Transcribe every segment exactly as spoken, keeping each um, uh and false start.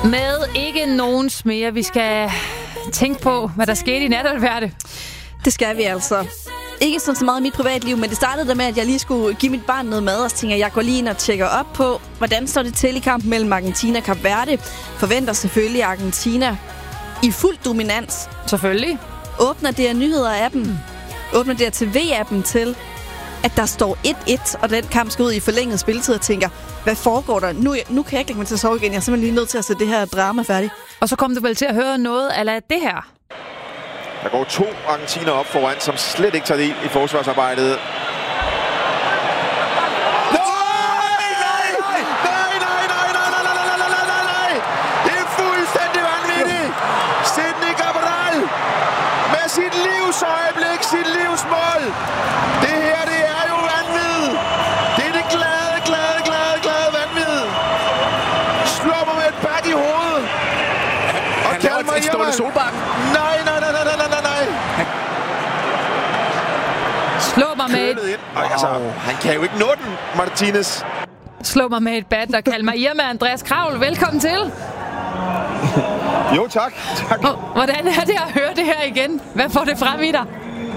Med ikke nogen mere. Vi skal tænke på, hvad der skete i nat, eller hvad er det? Det skal vi altså. Ikke sådan så meget i mit privatliv, men det startede der med, at jeg lige skulle give mit barn noget mad, og så tænker jeg, jeg går lige ind og tjekker op på, hvordan står det til i kampen mellem Argentina og Kap Verde. Forventer selvfølgelig Argentina i fuld dominans. Selvfølgelig. Åbner D R Nyheder-appen, åbner D R T V-appen til, at der står et et, og den kamp skal ud i forlænget spilletid, og tænker, hvad foregår der? Nu, nu kan jeg ikke lægge mig til at sove igen. Jeg er simpelthen lige nødt til at sætte det her drama færdigt. Og så kom du vel til at høre noget af det her. Der går to argentiner op foran, som slet ikke tager del i forsvarsarbejdet. Sit livsøjeblik, sit livsmål. Det her, det er jo vanvid. Det er det glade, glade, glade, glade vanvid. Slår mig med et bat i hovedet. Og han laver et stående Solbakken. Nej, nej, nej, nej, nej, nej, nej. Slå mig med et... Wow. Altså, han kan jo ikke nå den, Martinez. Slå mig med et bat, der kalder mig Irma Andreas Kravl. Velkommen til. Jo, tak. tak. Hvordan er det at høre det her igen? Hvad får det frem i dig?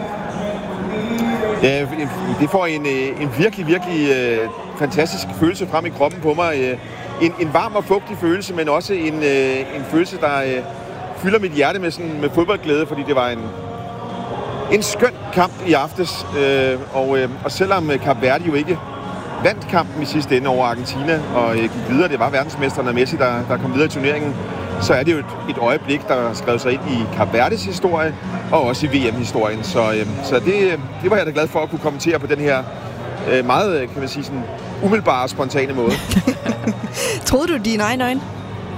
Ja, det får en, en virkelig, virkelig uh, fantastisk følelse frem i kroppen på mig. Uh, en, en varm og fugtig følelse, men også en, uh, en følelse, der uh, fylder mit hjerte med, sådan, med fodboldglæde, fordi det var en, en skøn kamp i aftes. Uh, og, uh, og selvom Kap Verde jo ikke vandt kampen i sidste ende over Argentina og uh, gik videre, det var verdensmesteren Messi, der, der kom videre i turneringen, så er det jo et, et øjeblik, der skrev sig ind i Kap Verdes historie, og også i V M-historien. Så, øh, så det, det var jeg da glad for at kunne kommentere på den her øh, meget, kan man sige, sådan umiddelbare og spontane måde. Troede du dine egne øjne?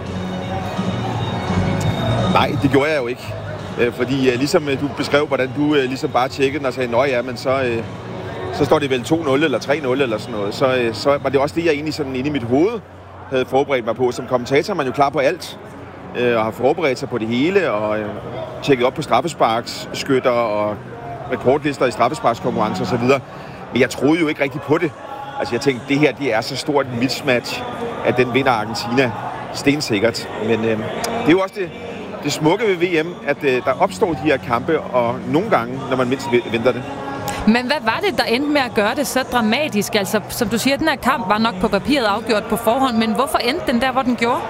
Nej, det gjorde jeg jo ikke. Øh, fordi øh, ligesom øh, du beskrev, hvordan du øh, ligesom bare tjekkede den og sagde, nå ja, men så, øh, så står det vel to nul eller tre nul eller sådan noget. Så, øh, så var det også det, jeg egentlig sådan inde i mit hoved havde forberedt mig på. Som kommentator er man jo klar på alt. Og har forberedt sig på det hele, og øh, tjekket op på straffesparksskytter og rekordlister i straffesparkskonkurrencer osv. Men jeg troede jo ikke rigtig på det. Altså jeg tænkte, det her det er så stort en mismatch, at den vinder Argentina stensikkert. Men øh, det er jo også det, det smukke ved V M, at øh, der opstår de her kampe, og nogle gange, når man mindst venter det. Men hvad var det, der endte med at gøre det så dramatisk? Altså, som du siger, den her kamp var nok på papiret afgjort på forhånd, men hvorfor endte den der, hvor den gjorde?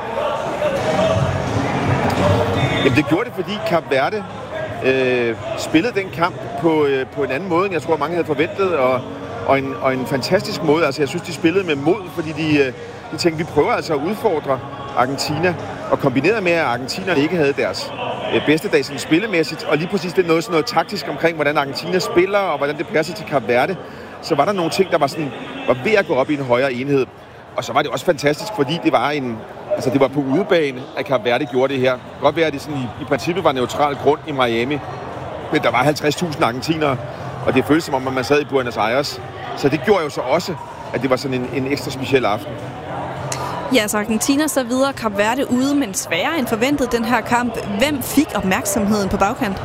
Jamen det gjorde det, fordi Kap Verde øh, spillede den kamp på, øh, på en anden måde, end jeg tror, mange havde forventet, og, og, en, og en fantastisk måde. Altså jeg synes, de spillede med mod, fordi de, øh, de tænkte, vi prøver altså at udfordre Argentina, og kombineret med, at argentinerne ikke havde deres øh, bedste dag sådan spillemæssigt, og lige præcis det noget, sådan noget taktisk omkring, hvordan Argentina spiller, og hvordan det passer til Kap Verde, så var der nogle ting, der var, sådan, var ved at gå op i en højere enhed. Og så var det også fantastisk, fordi det var en... Altså, det var på udebane, at Kap Verde gjorde det her. Det kan godt være, at det sådan i, i princippet var neutral grund i Miami. Men der var halvtreds tusind argentinere, og det føltes som om, at man sad i Buenos Aires. Så det gjorde jo så også, at det var sådan en, en ekstra speciel aften. Ja, så Argentina så videre, Kap Verde ude, men sværere end forventet den her kamp. Hvem fik opmærksomheden på bagkant?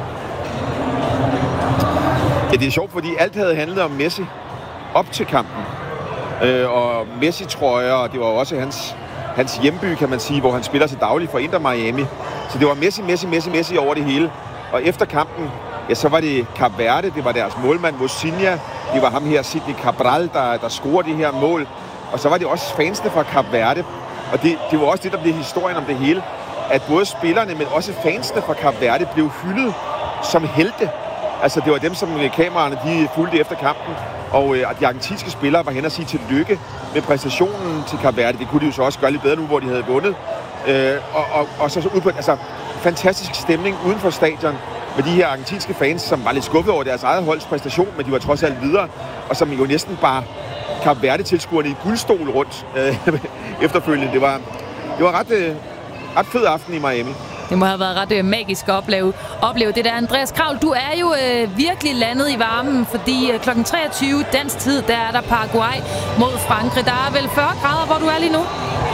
Ja, det er sjovt, fordi alt havde handlet om Messi op til kampen. Øh, og Messi-trøjer, og det var også hans... hans hjemby, kan man sige, hvor han spiller til daglig for Inter Miami. Så det var Messi, Messi, Messi, Messi over det hele. Og efter kampen, ja, så var det Kap Verde, det var deres målmand Mosinha, det var ham her, Sidney Cabral, der, der scorede det her mål. Og så var det også fansene fra Kap Verde. Og det, det var også det, der blev historien om det hele. At både spillerne, men også fansene fra Kap Verde blev hyldet som helte. Altså det var dem, som kameraerne de fulgte efter kampen. Og øh, de argentinske spillere var hen og sige tillykke med præstationen til Kap Verde. Det kunne de jo så også gøre lidt bedre nu, hvor de havde vundet. Øh, og, og, og så, så ud på altså fantastisk stemning uden for stadion med de her argentinske fans, som var lidt skuffet over deres eget holds præstation, men de var trods alt videre, og som jo næsten bare Kap Verde-tilskuerne i guldstol rundt øh, efterfølgende. Det var, det var ret, øh, ret fed aften i Miami. Det må have været ret øh, magisk at opleve, opleve det der. Andreas Kravl, du er jo øh, virkelig landet i varmen, fordi øh, klokken treogtyve dansk tid, der er der Paraguay mod Frankrig. Der er vel fyrre grader, hvor du er lige nu?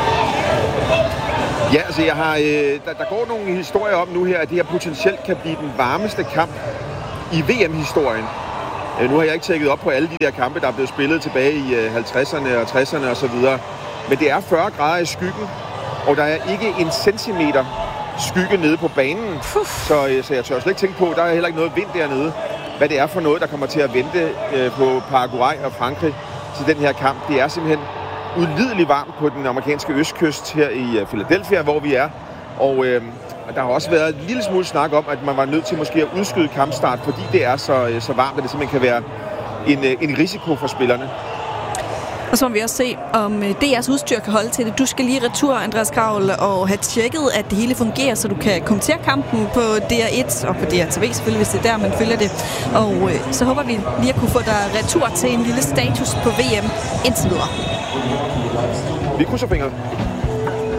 Ja, altså jeg har, øh, der, der går nogle historier om nu her, at det her potentielt kan blive den varmeste kamp i V M-historien. Øh, nu har jeg ikke tjekket op på alle de der kampe, der er blevet spillet tilbage i øh, halvtredserne og tresserne osv. Men det er fyrre grader i skyggen, og der er ikke en centimeter skygge nede på banen. Så, øh, så jeg tør slet ikke tænke på, der er heller ikke noget vind dernede. Hvad det er for noget, der kommer til at vente øh, på Paraguay og Frankrig til den her kamp. Det er simpelthen ulideligt varmt på den amerikanske østkyst her i øh, Philadelphia, hvor vi er. Og øh, der har også været en lille smule snak om, at man var nødt til måske at udskyde kampstart, fordi det er så, øh, så varmt, at det simpelthen kan være en, øh, en risiko for spillerne. Og så må vi også se, om D R's udstyr kan holde til det. Du skal lige retur, Andreas Kraul, og have tjekket, at det hele fungerer, så du kan kommentere kampen på D R et og på D R T V selvfølgelig, hvis det er der, man følger det. Og øh, så håber vi lige at kunne få dig retur til en lille status på V M indtil videre. Vi krydser fingre.